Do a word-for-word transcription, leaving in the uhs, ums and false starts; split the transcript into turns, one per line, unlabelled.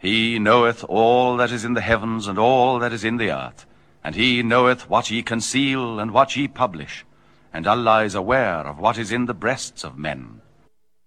He knoweth all that is in the heavens and all that is in the earth, and he knoweth what ye conceal and what ye publish, and Allah is aware of what is in the breasts of men.